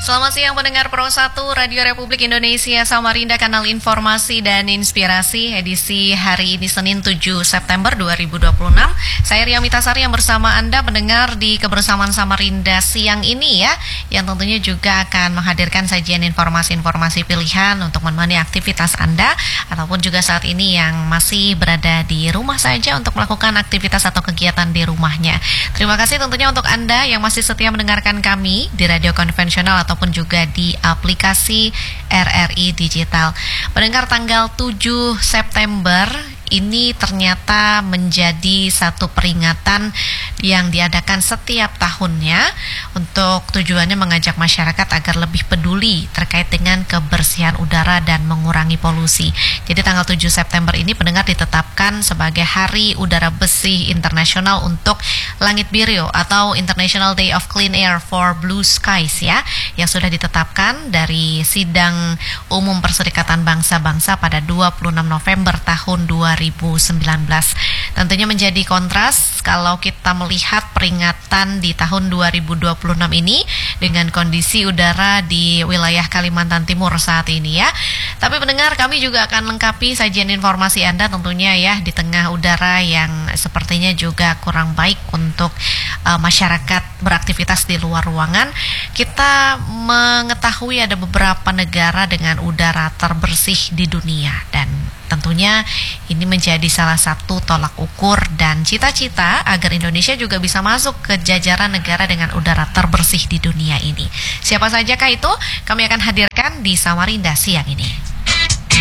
Selamat siang pendengar Pro 1 Radio Republik Indonesia Samarinda, kanal informasi dan inspirasi, edisi hari ini Senin 7 September 2026. Saya Ria Mitasari yang bersama Anda mendengar di Kebersamaan Samarinda siang ini ya, yang tentunya juga akan menghadirkan sajian informasi-informasi pilihan untuk menemani aktivitas Anda ataupun juga saat ini yang masih berada di rumah saja untuk melakukan aktivitas atau kegiatan di rumahnya. Terima kasih tentunya untuk Anda yang masih setia mendengarkan kami di radio konvensional ataupun juga di aplikasi RRI Digital. Pendengar, tanggal 7 September ini ternyata menjadi satu peringatan yang diadakan setiap tahunnya untuk tujuannya mengajak masyarakat agar lebih peduli terkait dengan kebersihan udara dan mengurangi polusi. Jadi tanggal 7 September ini pendengar ditetapkan sebagai Hari Udara Bersih Internasional untuk Langit Biru atau International Day of Clean Air for Blue Skies ya, yang sudah ditetapkan dari Sidang Umum Perserikatan Bangsa-Bangsa pada 26 November tahun 2019. Tentunya menjadi kontras kalau kita melihat peringatan di tahun 2026 ini dengan kondisi udara di wilayah Kalimantan Timur saat ini ya. Tapi pendengar, kami juga akan lengkapi sajian informasi Anda tentunya ya di tengah udara yang sepertinya juga kurang baik untuk masyarakat beraktivitas di luar ruangan. Kita mengetahui ada beberapa negara dengan udara terbersih di dunia dan tentunya ini menjadi salah satu tolak ukur dan cita-cita agar Indonesia juga bisa masuk ke jajaran negara dengan udara terbersih di dunia ini. Siapa sajakah itu? Kami akan hadirkan di Samarinda siang ini.